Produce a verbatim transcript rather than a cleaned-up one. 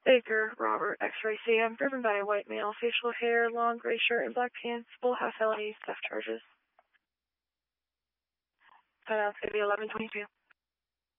Baker Robert, X-ray Sam, driven by a white male, facial hair, long gray shirt and black pants, full half felony, theft charges. Timeout's going to be eleven twenty-two.